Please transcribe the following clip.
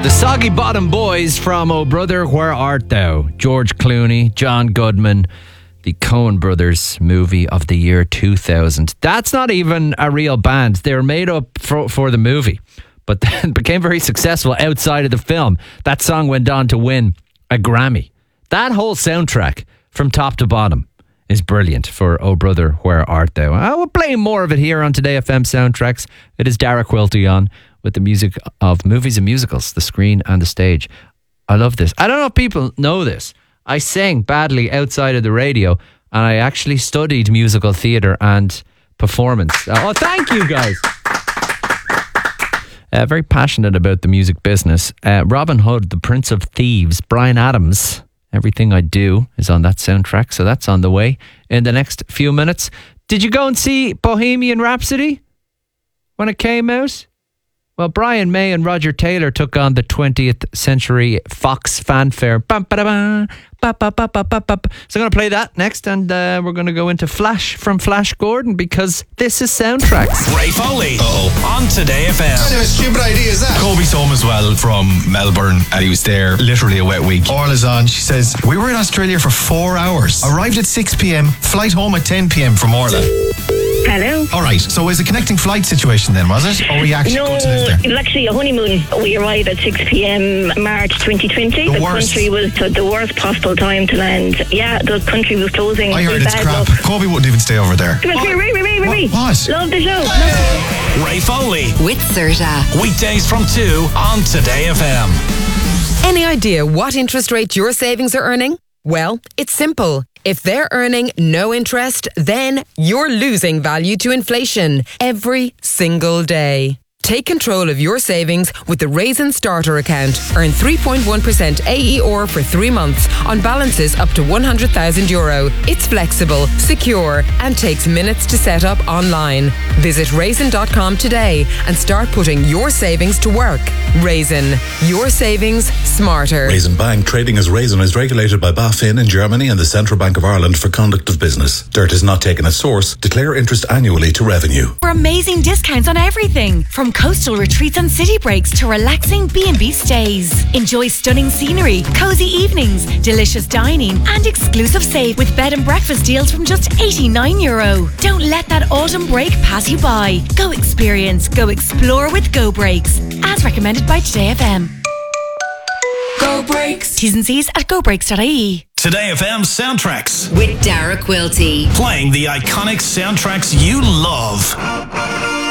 The Soggy Bottom Boys from Oh Brother, Where Art Thou? George Clooney, John Goodman, the Coen Brothers movie of the year 2000. That's not even a real band. They were made up for the movie, but then became very successful outside of the film. That song went on to win a Grammy. That whole soundtrack from top to bottom is brilliant for Oh Brother, Where Art Thou? I will play more of it here on Today FM Soundtracks. It is Dara Quilty on with the music of movies and musicals, the screen and the stage. I love this. I don't know if people know this. I sang badly outside of the radio, and I actually studied musical theatre and performance. Oh, thank you, guys. Very passionate about the music business. Robin Hood, The Prince of Thieves, Bryan Adams, Everything I Do is on that soundtrack, so that's on the way in the next few minutes. Did you go and see Bohemian Rhapsody when it came out? Well, Brian May and Roger Taylor took on the 20th Century Fox fanfare. So I'm going to play that next, and we're going to go into Flash from Flash Gordon, because this is Soundtracks. Ray Foley on Today FM. What kind of a stupid idea is that? Kobe's home as well from Melbourne, and he was there literally a wet week. Orla's on. She says, we were in Australia for 4 hours. Arrived at 6 p.m, flight home at 10 p.m. from Orla. Hello. All right, so it was a connecting flight situation then, was it? Or we actually No, go to live there? it was actually a honeymoon. We arrived at 6 p.m. March 2020. The worst. country was the worst possible time to land. Yeah, the country was closing. I heard it's Bad crap. luck. Kobe wouldn't even stay over there. Come here, Ray. What? Love the show. Ray Foley. With Serta. Weekdays from 2 on Today FM. Any idea what interest rate your savings are earning? Well, it's simple. If they're earning no interest, then you're losing value to inflation every single day. Take control of your savings with the Raisin Starter account. Earn 3.1% AER for 3 months on balances up to €100,000. It's flexible, secure, and takes minutes to set up online. Visit raisin.com today and start putting your savings to work. Raisin, your savings smarter. Raisin Bank, trading as Raisin, is regulated by BaFin in Germany and the Central Bank of Ireland for conduct of business. Dirt is not taken at source. Declare interest annually to revenue. For amazing discounts on everything, from coastal retreats and city breaks to relaxing B&B stays. Enjoy stunning scenery, cozy evenings, delicious dining, and exclusive save with bed and breakfast deals from just €89. Don't let that autumn break pass you by. Go experience, go explore with Go Breaks, as recommended by Today FM. Go Breaks. T's and C's at gobreaks.ie. Today FM Soundtracks. With Dara Quilty. Playing the iconic soundtracks you love.